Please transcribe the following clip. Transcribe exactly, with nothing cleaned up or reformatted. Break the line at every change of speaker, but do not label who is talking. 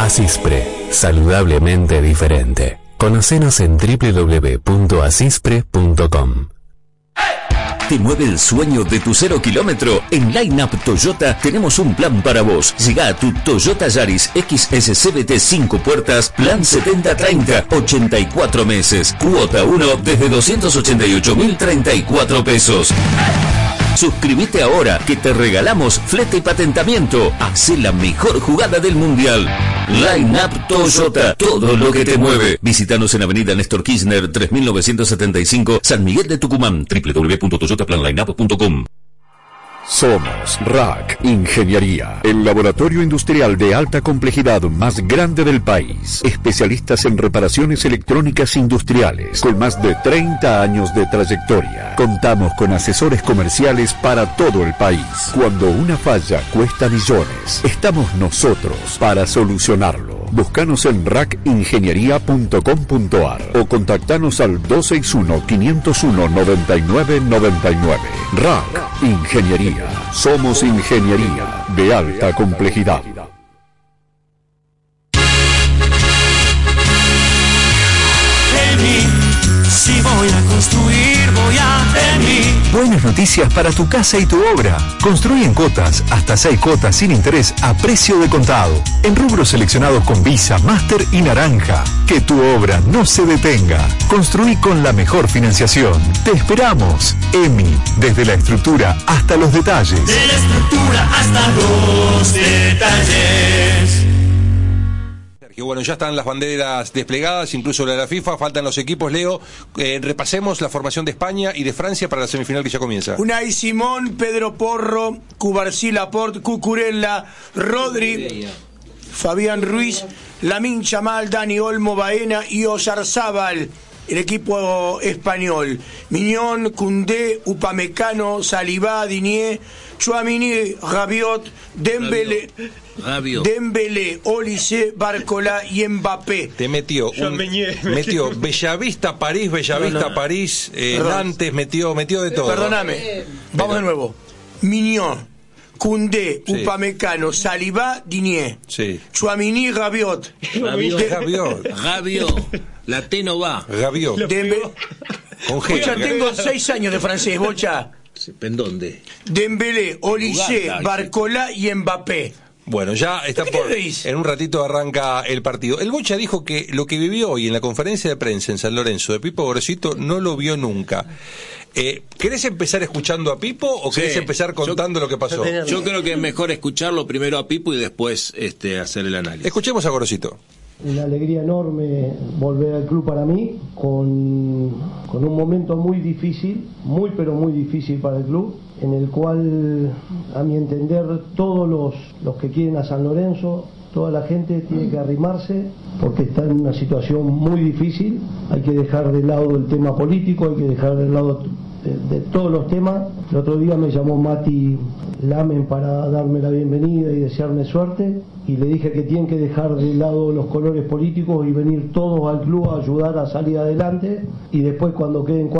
Asispre, saludablemente diferente. Conocenos en doble u doble u doble u punto asispre punto com.
¿Te mueve el sueño de tu cero kilómetro? En Line Up Toyota tenemos un plan para vos. Llega a tu Toyota Yaris X S C V T cinco puertas, plan setenta treinta, ochenta y cuatro meses. Cuota uno desde doscientos ochenta y ocho mil treinta y cuatro pesos. Suscríbete ahora que te regalamos flete y patentamiento. Hacé la mejor jugada del mundial. Line Up Toyota, todo lo que te mueve. Visítanos en Avenida Néstor Kirchner tres mil novecientos setenta y cinco, San Miguel de Tucumán. doble u doble u doble u punto toyota plan line up punto com.
Somos R A C Ingeniería, el laboratorio industrial de alta complejidad más grande del país. Especialistas en reparaciones electrónicas industriales, con más de treinta años de trayectoria. Contamos con asesores comerciales para todo el país. Cuando una falla cuesta millones, estamos nosotros para solucionarlo. Búscanos en rac ingeniería punto com punto a r o contactanos al dos seis uno, cinco cero uno, nueve nueve nueve nueve. R A C Ingeniería. Somos ingeniería de alta complejidad.
Si voy a construir, voy a Emi.
Buenas noticias para tu casa y tu obra. Construye en cuotas, hasta seis cuotas sin interés a precio de contado. En rubros seleccionados con Visa, Master y Naranja. Que tu obra no se detenga. Construí con la mejor financiación. Te esperamos. Emi, desde la estructura hasta los detalles.
De la estructura hasta los detalles.
Que bueno, ya están las banderas desplegadas, incluso la de la FIFA, faltan los equipos. Leo, eh, repasemos la formación de España y de Francia para la semifinal que ya comienza.
Unai Simón, Pedro Porro, Cubarsí Laporte, Cucurella, Rodri, Fabián Ruiz, Lamine Yamal, Dani Olmo, Baena y Oyarzábal. El equipo español: Miñón, Koundé, Upamecano, Saliba, Digne, Tchouaméni, Rabiot, Dembélé, Rabiot. Dembélé, Olise, Barcola y Mbappé.
Te metió un, metió Bellavista, París, Bellavista, no, no. París, eh, Nantes, metió, metió de todo.
Perdóname, vamos de nuevo. Miñón, Koundé, sí. Upamecano, Saliba, Digne,
sí.
Tchouaméni, Rabiot.
Rabiot.
De...
Rabiot.
Rabiot. La T no va.
Rabiot.
Dembe... Bocha, tengo seis años de francés, Bocha.
¿En dónde?
Dembélé, Olise, Barcola y Mbappé.
Bueno, ya está por... En un ratito arranca el partido. El Bocha dijo que lo que vivió hoy en la conferencia de prensa en San Lorenzo de Pipo Gorosito no lo vio nunca. Eh, ¿Querés empezar escuchando a Pipo o querés sí. empezar contando yo, lo que pasó?
Yo creo que es mejor escucharlo primero a Pipo y después este, hacer el análisis.
Escuchemos a Gorosito.
Una alegría enorme volver al club para mí, con, con un momento muy difícil, muy pero muy difícil para el club, en el cual, a mi entender, todos los, los que quieren a San Lorenzo, toda la gente tiene que arrimarse, porque está en una situación muy difícil. Hay que dejar de lado el tema político, hay que dejar de lado de, de todos los temas. El otro día me llamó Mati Lamen para darme la bienvenida y desearme suerte, y le dije que tienen que dejar de lado los colores políticos y venir todos al club a ayudar a salir adelante, y después cuando queden